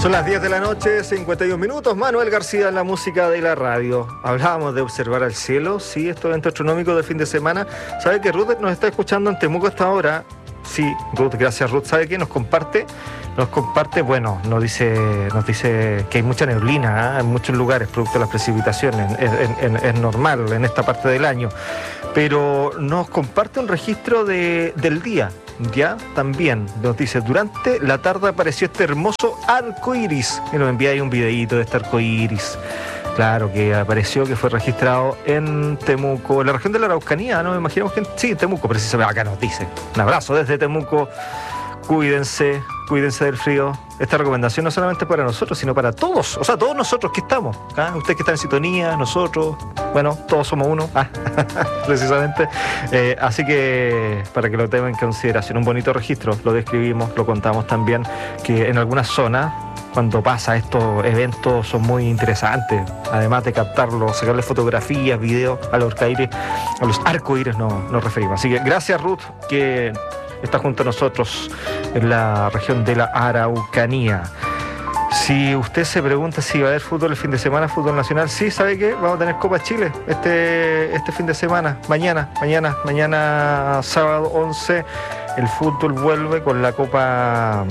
Son las 10 de la noche, 51 minutos. Manuel García en la música de la radio. Hablábamos de observar al cielo, sí, estos eventos astronómicos de fin de semana. ¿Sabe que Ruth nos está escuchando en Temuco hasta ahora? Sí, Ruth, gracias Ruth. ¿Sabe qué? Nos comparte, bueno, nos dice que hay mucha neblina en muchos lugares, producto de las precipitaciones. Es normal en esta parte del año. Pero nos comparte un registro del día. Ya también nos dice, durante la tarde apareció este hermoso arco iris. Y nos envía ahí un videíto de este arco iris. Claro, que apareció, que fue registrado en Temuco, en la región de la Araucanía, ¿no? Me imagino que sí, Temuco, precisamente. Acá nos dice. Un abrazo desde Temuco. Cuídense del frío. Esta recomendación no solamente para nosotros, sino para todos. O sea, todos nosotros que estamos. Ustedes que están en sintonía, nosotros. Bueno, todos somos uno. Precisamente. Así que, para que lo tengan en consideración, un bonito registro. Lo describimos, lo contamos también, que en algunas zonas, cuando pasa estos eventos, son muy interesantes. Además de captarlos, sacarle fotografías, videos a los arcoíris nos referimos. Así que gracias, Ruth, que está junto a nosotros en la región de la Araucanía. Si usted se pregunta si va a haber fútbol el fin de semana, fútbol nacional, sí, ¿sabe qué? Vamos a tener Copa Chile este fin de semana, mañana sábado 11, el fútbol vuelve con la Copa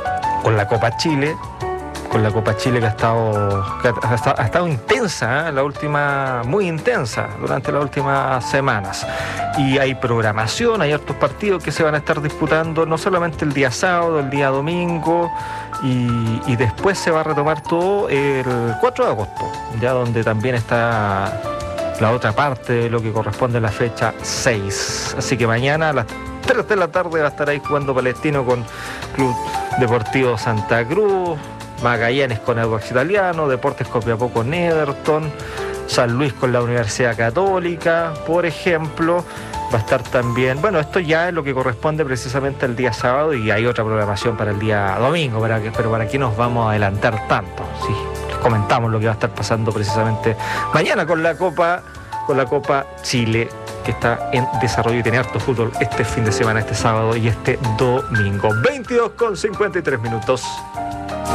Chile. Con la Copa Chile que ha estado intensa, muy intensa durante las últimas semanas. Y hay programación, hay hartos partidos que se van a estar disputando, no solamente el día sábado, el día domingo, y después se va a retomar todo el 4 de agosto, ya donde también está la otra parte de lo que corresponde a la fecha 6. Así que mañana a las 3 de la tarde va a estar ahí jugando Palestino con Club Deportivo Santa Cruz, Magallanes con Audax Italiano, Deportes Copiapó con Everton, San Luis con la Universidad Católica, por ejemplo. Va a estar también, bueno, esto ya es lo que corresponde precisamente al día sábado, y hay otra programación para el día domingo, pero ¿para qué nos vamos a adelantar tanto? Sí, les comentamos lo que va a estar pasando precisamente mañana con la Copa Chile, que está en desarrollo y tiene harto fútbol este fin de semana, este sábado y este domingo. 22:53 minutos.